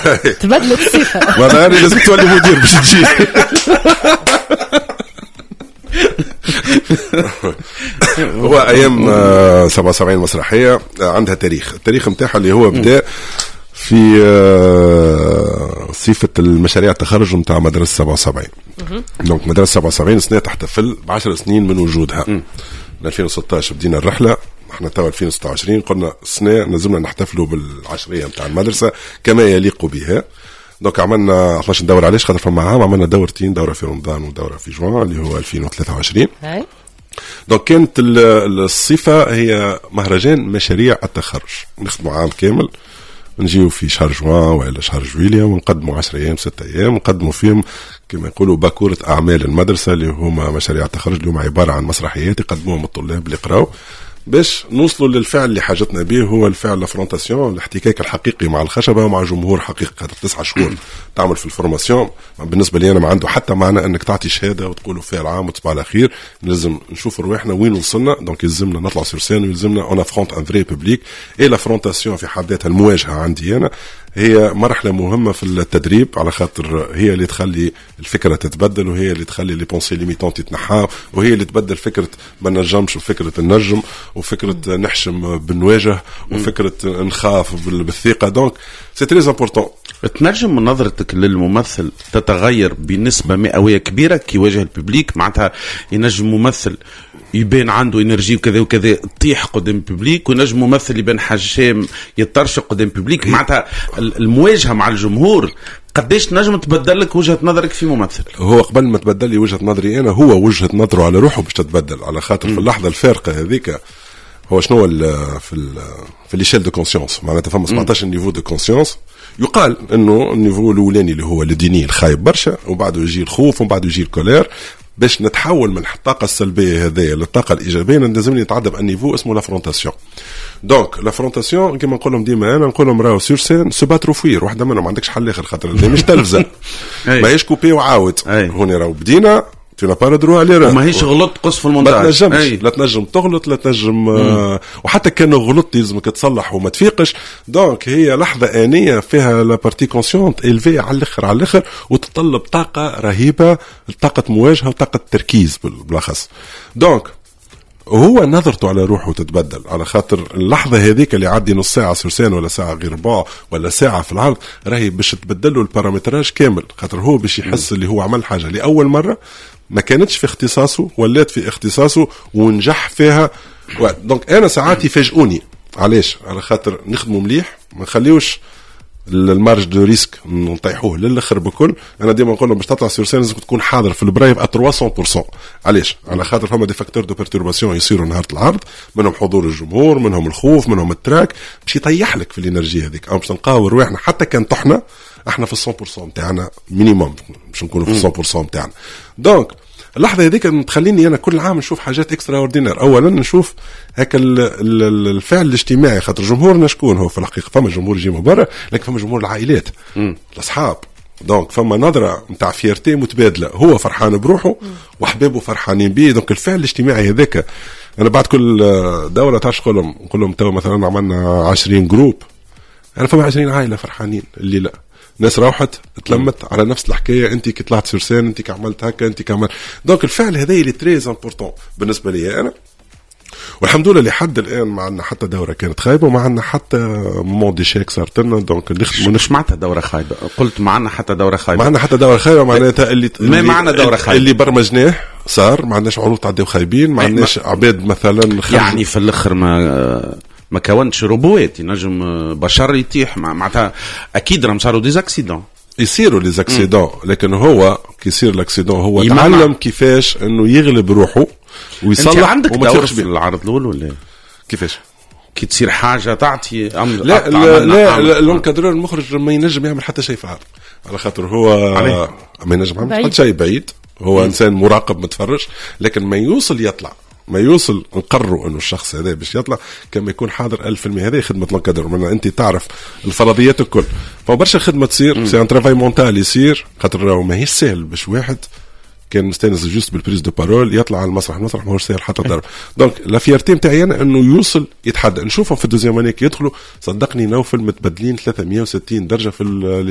تبدلت الصفة. ما أنا لازم تولي مدير باش تجي. هو أيام 77 مسرحية عندها تاريخ. التاريخ متاعها اللي هو بدأ في صفة المشاريع التخرج متاع مدرسة 77. دونك مدرسة 77 سنة تحتفل ب10 سنين من وجودها. 2016 بدينا الرحلة، احنا توا 2026 قلنا سنة نزلنا نحتفلوا بالعشرية متاع المدرسة كما يليق بها. دونك عملنا 12 دورة. علاش؟ خاطر فما عام عملنا دورتين، دورة في رمضان ودورة في جوان اللي هو 2023. دونك كانت الصفة هي مهرجان مشاريع التخرج، نخدموا عام كامل، نجيو في شهر جوان ولا شهر جويليا ونقدموا 10 أيام 6 أيام نقدموا فيهم كما يقولوا باكورة أعمال المدرسة اللي هما مشاريع التخرج اللي هما عبارة عن مسرحيات يقدموهم الطلاب اللي يقراوا باش نوصلوا للفعل اللي حاجتنا به، هو الفعل لافرونتاسيون، الاحتكاك الحقيقي مع الخشبة ومع جمهور حقيقي. هذا 9 شهور تعمل في الفورماسيون. بالنسبة لي أنا ما عنده حتى معنى أنك تعطي شهادة وتقولوا فيها العام وتصبح على خير. لازم نشوف رواحنا وين وصلنا. دونك يلزمنا نطلع سور سين ويلزمنا اون افرونت ان فري بوبليك. اي لافرونتاسيون في حد ذاتها المواجهة عندي أنا هي مرحلة مهمة في التدريب، على خاطر هي اللي تخلي الفكرة تتبدل، وهي اللي تخلي لي بونسي ليميتون تتنحى، وهي اللي تبدل فكرة ما نجمش وفكرة النجم، وفكرة نحشم بالنواجه، وفكرة نخاف بالثقة. دونك سي تريز امبورطون. تنجم من نظرتك للممثل تتغير بنسبة مئوية كبيرة كي يواجه الببليك؟ معناتها ينجم ممثل يبين عنده انرجي وكذا وكذا تطيح قدام الببليك، ونجم ممثل يبين حجام يترشق قدام الببليك. معناتها المواجهة مع الجمهور قديش نجم تبدل لك وجهة نظرك في ممثل؟ هو قبل ما تبدل لي وجهة نظري أنا، هو وجهة نظره على روحه باش تتبدل، على خاطر في اللحظة الفارقة هذيك هو شنو في ليشيل دو كونسيونس. معناتها فما 17 نيفو دو كونسيونس. يقال انه النيفو الاولاني اللي هو الديني الخايب برشا، وبعده يجي الخوف، وبعده يجي الكولير. باش نتحول من الطاقه السلبيه هذه للطاقه الايجابيه لازم نتعدى بان نيفو اسمه لافرونتاسيون. دونك لافرونتاسيون كيما نقول لهم ديما انا نقول لهم راهو سور سين سو باترو فوير، واحده منهم ما عندكش حل اخر، خاطر مش تلفزه ماهيش كوبي وعاود. هنا راهو بدينا تنا با دروا عليه، ماهيش غلط قص في المونتاج. لا تنجم تغلط، لا تنجم وحتى كان غلطت لازمك تصلح وما تفيقش. دونك هي لحظه انيه فيها لا بارتي كونسيونت الفي على الاخر على الاخر، وتطلب طاقه رهيبه، طاقه مواجهه وطاقه تركيز بالاخص. دونك هو نظرته على روحه تتبدل، على خاطر اللحظه هذيك اللي عدي نص ساعه سرسان ولا ساعه غير ربع ولا ساعه في العرض راهي باش تبدل له البارامتراج كامل، خاطر هو باش يحس اللي هو عمل حاجه لاول مره ما كانتش في اختصاصه ولات في اختصاصه ونجح فيها. دونك انا ساعات يفاجئوني. علاش؟ على خاطر نخدموا مليح، ما نخليوش المارج دو ريسك نطيحوه للاخر بكل. انا ديما نقول لهم باش تطلع سور سين لازم تكون حاضر في البرايف 300%. علاش؟ على خاطر فما دي فاكتور دو بيرتورباسيون يصيروا نهار العرض، منهم حضور الجمهور، منهم الخوف، منهم التراك، باش يطيح لك في الانرجي هذيك. او باش نقاو رواحنا حتى كان طحنا احنا في 100% نتاعنا مينيموم، باش نكونوا في 100% نتاعنا. دونك اللحظه هذيك تخليني انا كل عام نشوف حاجات اكسترا اوردينير. اولا نشوف هكا الفعل الاجتماعي، خاطر جمهورنا شكون هو في الحقيقه؟ فما جمهور يجي من برا، لكن فما جمهور العائلات، الاصحاب. دونك فما نظره نتاع فيرتي متبادله، هو فرحان بروحه وحبابه فرحانين بيه. دونك الفعل الاجتماعي هذاك انا بعد كل دوره تعرف نقول لهم تو مثلا عملنا 20 جروب، انا فما 20 عائله فرحانين اللي لا ناس روحت تلمت على نفس الحكايه، انت كي طلعت سرسان، انت كي عملت هكا، انت كي عملت. دونك الفعل هذا اللي تريز امبورطون بالنسبه لي انا. والحمد لله لحد الان ما عندنا حتى دوره كانت خايبه، وما عندنا حتى مومون ديشيك صارت لنا. دونك نخدموا. مش معناتها دوره خايبه، قلت ما عندنا حتى دوره خايبه. ما عندنا حتى دوره خايبه معناتها اللي ما معنا دوره خايبه اللي برمجناه صار، ما عندناش عروض تعديو خايبين، ما عندناش عباد مثلا يعني في الاخر ما كونتش روبوات ينجم بشر يطيح. معناتها اكيد راهم صاروا ديزاكسيدون، يصيروا لي زاكسيدون، لكن هو كي يصير لاكسيدون هو تعلم كيفاش انه يغلب روحه ويصلح. عندك دور في العرض الاول ولا كيفاش؟ كي تصير حاجه تعطي امر. لا الانكادرور المخرج ما ينجم يعمل حتى شيء في العرض، على خاطر هو ما ينجم يعمل حتى شيء بعيد. هو انسان مراقب متفرج، لكن ما يوصل يطلع، ما يوصل نقرروا انه الشخص هذا باش يطلع كما يكون حاضر 1000%. هذه خدمه الانكادر، من انت تعرف الفرضيات الكل. فبرشا خدمه تصير سي ان ترافاي مونتال يصير، خاطر ما هيش سهل باش واحد كان مستانس جوست بالبريز دو بارول يطلع على المسرح ما هوش سهل حتى ضرب. دونك لا فيرتي نتاعي انا انه يوصل يتحدى. نشوفهم في الدوزيام انيك يدخلوا، صدقني نوفل متبدلين 360 درجه في